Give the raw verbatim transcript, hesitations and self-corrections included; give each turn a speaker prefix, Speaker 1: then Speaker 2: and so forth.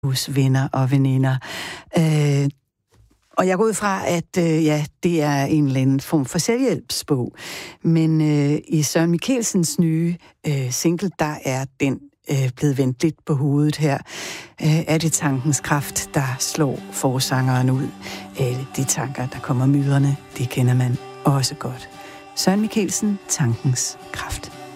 Speaker 1: hos venner og veninder. Øh, og jeg går ud fra, at øh, ja, det er en eller anden form for selvhjælpsbog. Men øh, i Søren Mikkelsens nye øh, single, der er den øh, blevet vendt lidt på hovedet her. Øh, er det tankens kraft, der slår forsangeren ud? Øh, de tanker, der kommer myldrene, det kender man også godt. Søren Mikkelsen, tankens kraft.